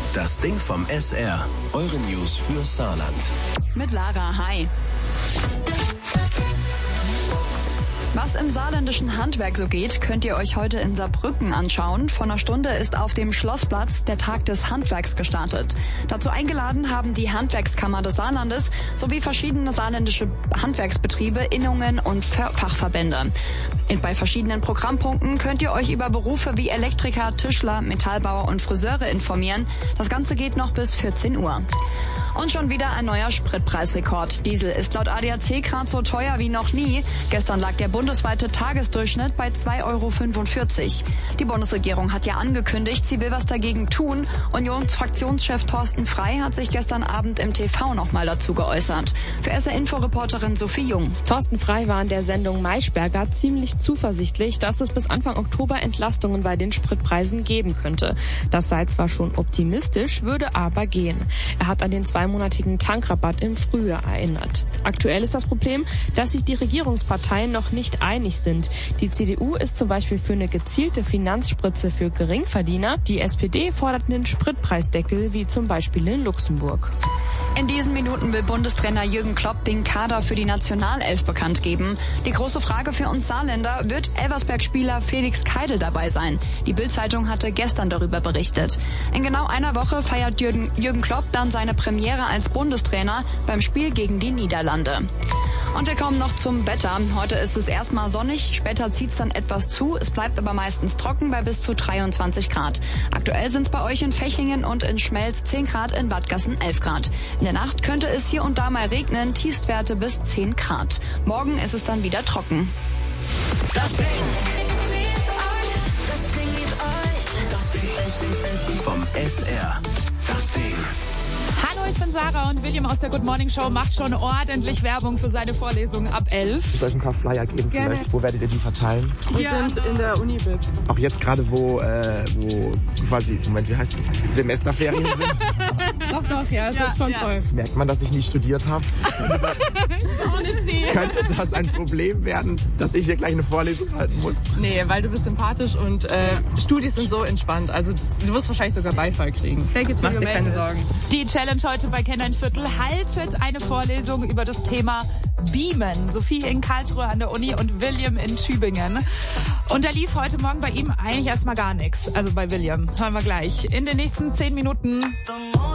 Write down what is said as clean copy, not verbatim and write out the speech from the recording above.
Das Ding vom SR. Eure News für Saarland. Mit Lara, hi. Was im saarländischen Handwerk so geht, könnt ihr euch heute in Saarbrücken anschauen. Vor einer Stunde ist auf dem Schlossplatz der Tag des Handwerks gestartet. Dazu eingeladen haben die Handwerkskammer des Saarlandes sowie verschiedene saarländische Handwerksbetriebe, Innungen und Fachverbände. Bei verschiedenen Programmpunkten könnt ihr euch über Berufe wie Elektriker, Tischler, Metallbauer und Friseure informieren. Das Ganze geht noch bis 14 Uhr. Und schon wieder ein neuer Spritpreisrekord. Diesel ist laut ADAC gerade so teuer wie noch nie. Gestern lag der bundesweite Tagesdurchschnitt bei 2,45 €. Die Bundesregierung hat ja angekündigt, sie will was dagegen tun. Unionsfraktionschef Thorsten Frey hat sich gestern Abend im TV nochmal dazu geäußert. Für SR-Info-Reporterin Sophie Jung. Thorsten Frey war in der Sendung Maischberger ziemlich zuversichtlich, dass es bis Anfang Oktober Entlastungen bei den Spritpreisen geben könnte. Das sei zwar schon optimistisch, würde aber gehen. Er hat an den zweimonatigen Tankrabatt im Frühjahr erinnert. Aktuell ist das Problem, dass sich die Regierungsparteien noch nicht einig sind. Die CDU ist zum Beispiel für eine gezielte Finanzspritze für Geringverdiener. Die SPD fordert einen Spritpreisdeckel, wie zum Beispiel in Luxemburg. In diesen Minuten will Bundestrainer Jürgen Klopp den Kader für die Nationalelf bekannt geben. Die große Frage für uns Saarländer: Wird Elversberg-Spieler Felix Keidel dabei sein? Die Bild-Zeitung hatte gestern darüber berichtet. In genau einer Woche feiert Jürgen Klopp dann seine Premiere als Bundestrainer beim Spiel gegen die Niederlande. Und wir kommen noch zum Wetter. Heute ist es erstmal sonnig, später zieht es dann etwas zu. Es bleibt aber meistens trocken bei bis zu 23 Grad. Aktuell sind es bei euch in Fechingen und in Schmelz 10 Grad, in Wadgassen 11 Grad. In der Nacht könnte es hier und da mal regnen, Tiefstwerte bis 10 Grad. Morgen ist es dann wieder trocken. Das Ding vom SR. Das Ding. Hallo, ich bin Sarah und William aus der Good Morning Show macht schon ordentlich Werbung für seine Vorlesung ab 11. Soll ich ein paar Flyer geben vielleicht? Wo werdet ihr die verteilen? Wir sind in der Uni-Bib. Auch jetzt gerade, wo quasi, Moment, wie heißt das? Semesterferien sind? Doch, ja, das ist schon toll. Merkt man, dass ich nie studiert habe? Könnte das ein Problem werden, dass ich hier gleich eine Vorlesung halten muss? Nee, weil du bist sympathisch und Studis sind so entspannt. Also du wirst wahrscheinlich sogar Beifall kriegen. Mach dir keine Sorgen. Die Challenge heute bei Kenner ein Viertel: haltet eine Vorlesung über das Thema Beamen. Sophie in Karlsruhe an der Uni und William in Tübingen. Und da lief heute Morgen bei ihm eigentlich erstmal gar nichts. Also bei William. Hören wir gleich. In den nächsten 10 Minuten.